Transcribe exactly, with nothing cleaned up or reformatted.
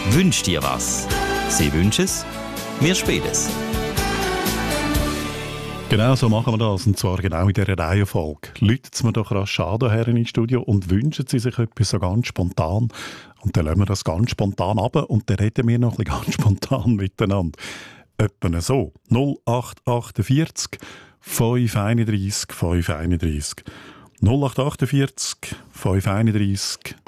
Wünsch dir was. Sie wünschen es, wir spielen es. Genau so machen wir das, und zwar genau in dieser Reihenfolge. Läutet es mir doch rasch an hierher ins Studio und wünschen Sie sich etwas so ganz spontan. Und dann lassen wir das ganz spontan runter und dann reden wir noch ein bisschen ganz spontan miteinander. Etwa so. null acht vier acht fünf eins drei fünf eins drei. null acht vier acht fünf eins drei